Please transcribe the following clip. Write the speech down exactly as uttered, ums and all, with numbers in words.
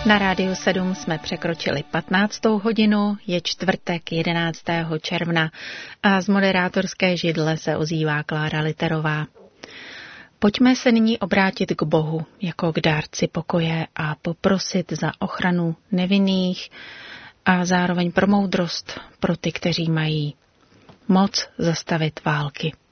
Na Rádiu sedm jsme překročili patnáctou hodinu, je čtvrtek jedenáctého června a z moderátorské židle se ozývá Klára Literová. Pojďme se nyní obrátit k Bohu jako k dárci pokoje a poprosit za ochranu nevinných a zároveň pro moudrost pro ty, kteří mají moc zastavit války.